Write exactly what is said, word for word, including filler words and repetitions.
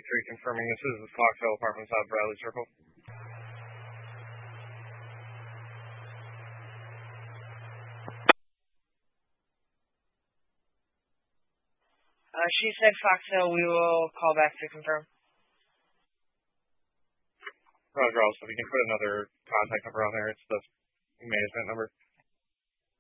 three confirming this is the Foxville Apartments out Bradley Circle. Uh, she said Foxville. We will call back to confirm. Roger, also, if you can put another contact number on there, it's the management number.